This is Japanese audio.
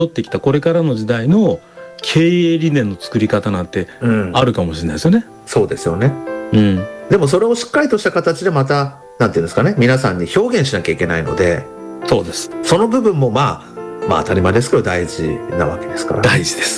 ってきたこれからの時代の経営理念の作り方なんてあるかもしれないですよね。 そうですよね。 うん。 でもそれをしっかりとした形でまたなんていうんですかね、皆さんに表現しなきゃいけないので、 そうです。 その部分もまあ当たり前ですけど大事なわけですから、 大事です。